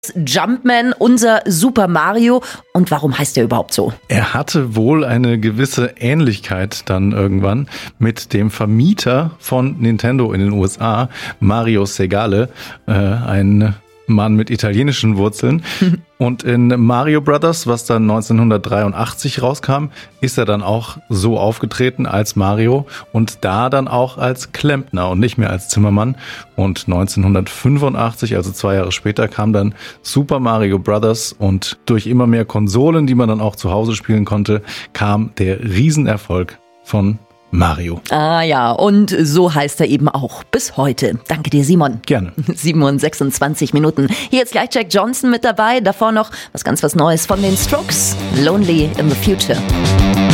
Jumpman, unser Super Mario. Und warum heißt er überhaupt so? Er hatte wohl eine gewisse Ähnlichkeit dann irgendwann mit dem Vermieter von Nintendo in den USA, Mario Segale, ein Mann mit italienischen Wurzeln. Und in Mario Brothers, was dann 1983 rauskam, ist er dann auch so aufgetreten als Mario und da dann auch als Klempner und nicht mehr als Zimmermann. Und 1985, also 2 Jahre später, kam dann Super Mario Brothers und durch immer mehr Konsolen, die man dann auch zu Hause spielen konnte, kam der Riesenerfolg von Mario. Ah ja, und so heißt er eben auch bis heute. Danke dir, Simon. Gerne. 7:26. Hier jetzt gleich Jack Johnson mit dabei. Davor noch was Neues von den Strokes. Lonely in the Future.